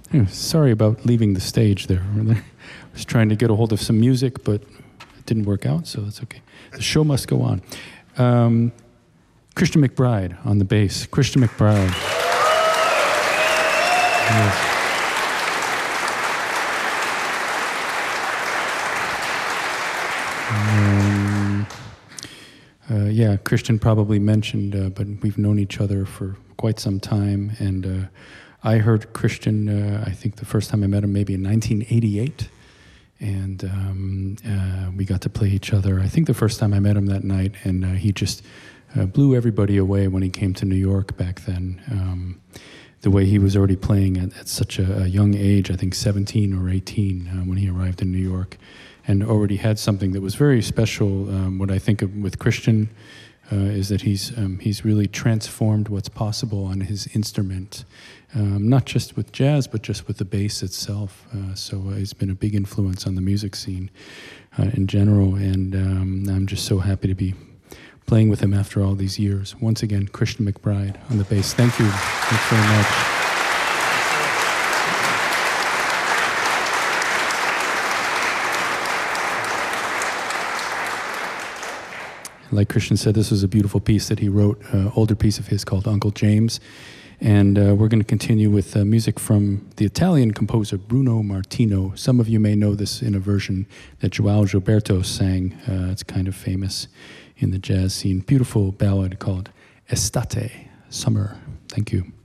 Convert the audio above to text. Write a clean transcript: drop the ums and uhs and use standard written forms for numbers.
Sorry about leaving the stage there. I was trying to get a hold of some music, but it didn't work out, so that's okay. The show must go on. Christian McBride on the bass. Christian McBride. Yes. Yeah, Christian probably mentioned, but we've known each other for quite some time, and I heard Christian, I think the first time I met him maybe in 1988, and we got to play each other, I think the first time I met him that night, and he just blew everybody away when he came to New York back then. The way he was already playing at such a young age, I think 17 or 18 when he arrived in New York, and already had something that was very special. What I think of with Christian is that he's really transformed what's possible on his instrument, not just with jazz, but just with the bass itself. So he's been a big influence on the music scene in general, and I'm just so happy to be playing with him after all these years. Once again, Christian McBride on the bass. Thank you. Thanks very much. Like Christian said, this was a beautiful piece that he wrote, older piece of his called Uncle James. And we're going to continue with music from the Italian composer Bruno Martino. Some of you may know this in a version that João Gilberto sang. It's kind of famous in the jazz scene. Beautiful ballad called Estate, Summer. Thank you.